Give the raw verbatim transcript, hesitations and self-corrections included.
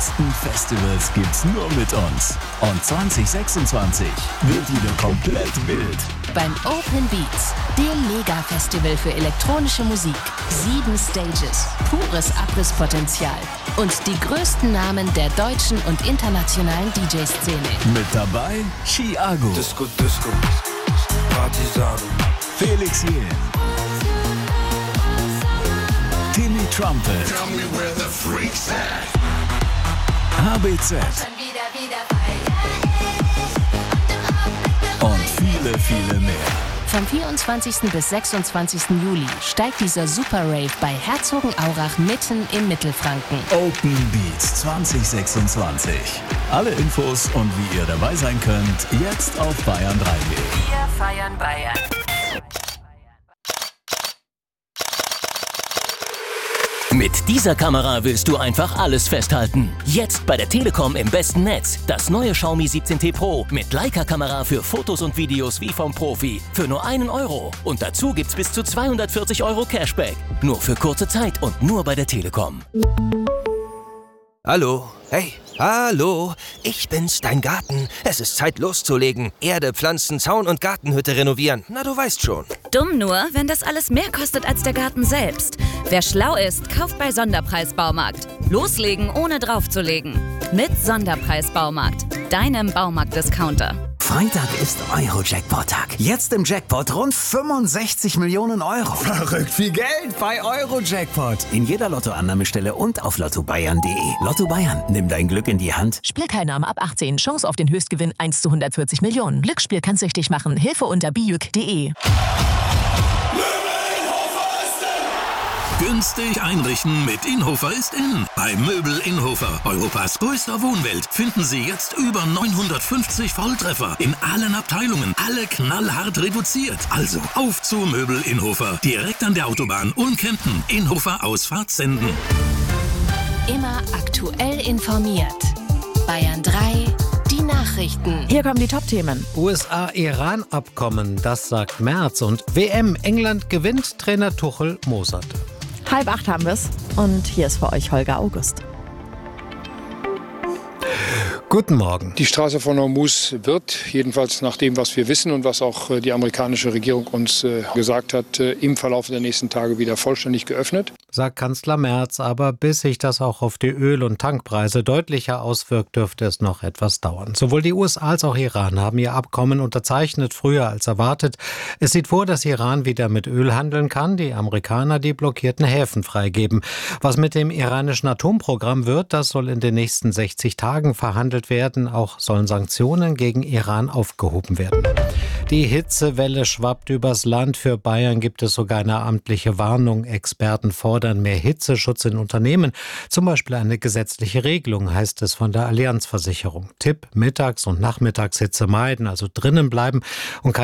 besten Festivals gibt's nur mit uns. Und zwanzig sechsundzwanzig wird wieder komplett wild. Beim Open Beats, dem Mega-Festival für elektronische Musik. Sieben Stages, pures Abrisspotenzial und die größten Namen der deutschen und internationalen D J-Szene. Mit dabei Chiago, Disco Disco, Partisan, Felix Jähn, Timmy Trumpet, H B Z und viele, viele mehr. Vom vierundzwanzigsten bis sechsundzwanzigsten Juli steigt dieser Super Rave bei Herzogenaurach mitten in Mittelfranken. Open Beats zwanzig sechsundzwanzig. Alle Infos und wie ihr dabei sein könnt, jetzt auf bayern drei punkt de. Wir feiern Bayern. Mit dieser Kamera willst du einfach alles festhalten. Jetzt bei der Telekom im besten Netz. Das neue Xiaomi siebzehn T Pro mit Leica-Kamera für Fotos und Videos wie vom Profi. Für nur einen Euro. Und dazu gibt's bis zu zweihundertvierzig Euro Cashback. Nur für kurze Zeit und nur bei der Telekom. Hallo, hey, hallo, ich bin's, dein Garten. Es ist Zeit loszulegen. Erde, Pflanzen, Zaun und Gartenhütte renovieren. Na, du weißt schon. Dumm nur, wenn das alles mehr kostet als der Garten selbst. Wer schlau ist, kauft bei Sonderpreis Baumarkt. Loslegen, ohne draufzulegen. Mit Sonderpreis Baumarkt, deinem Baumarkt-Discounter. Freitag ist Euro-Jackpot-Tag. Jetzt im Jackpot rund fünfundsechzig Millionen Euro. Verrückt viel Geld bei Euro-Jackpot. In jeder Lottoannahmestelle und auf lotto bayern punkt de. Lotto Bayern, nimm dein Glück in die Hand. Spielteilnahme ab achtzehn. Chance auf den Höchstgewinn eins zu hundertvierzig Millionen. Glücksspiel kann süchtig machen. Hilfe unter bijuk punkt de. Günstig einrichten mit Inhofer ist in. Bei Möbel Inhofer, Europas größter Wohnwelt, finden Sie jetzt über neunhundertfünfzig Volltreffer in allen Abteilungen. Alle knallhart reduziert. Also auf zu Möbel Inhofer. Direkt an der Autobahn Ulm-Kempten. Inhofer Ausfahrt Senden. Immer aktuell informiert. Bayern drei, die Nachrichten. Hier kommen die Top-Themen. U S A-Iran-Abkommen, das sagt Merz. Und W M, England gewinnt, Trainer Tuchel mosert. Halb acht haben wir's. Und hier ist für euch Holger August. Guten Morgen. Die Straße von Hormuz wird, jedenfalls nach dem, was wir wissen und was auch die amerikanische Regierung uns gesagt hat, im Verlauf der nächsten Tage wieder vollständig geöffnet. Sagt Kanzler Merz, aber bis sich das auch auf die Öl- und Tankpreise deutlicher auswirkt, dürfte es noch etwas dauern. Sowohl die U S A als auch Iran haben ihr Abkommen unterzeichnet, früher als erwartet. Es sieht vor, dass Iran wieder mit Öl handeln kann, die Amerikaner die blockierten Häfen freigeben. Was mit dem iranischen Atomprogramm wird, das soll in den nächsten sechzig Tagen verhandelt werden. Auch sollen Sanktionen gegen Iran aufgehoben werden. Die Hitzewelle schwappt übers Land. Für Bayern gibt es sogar eine amtliche Warnung. Experten fordern mehr Hitzeschutz in Unternehmen. Zum Beispiel eine gesetzliche Regelung, heißt es von der Allianz Versicherung. Tipp: Mittags- und Nachmittagshitze meiden, also drinnen bleiben und keine